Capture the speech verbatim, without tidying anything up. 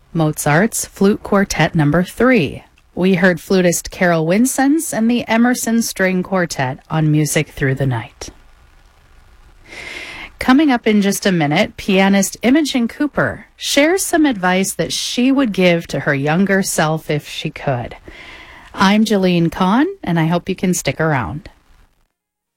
Mozart's Flute Quartet Number three. We heard flutist Carol Winsons and the Emerson String Quartet on Music Through the Night. Coming up in just a minute, pianist Imogen Cooper shares some advice that she would give to her younger self if she could. I'm Jillian Kahn, and I hope you can stick around.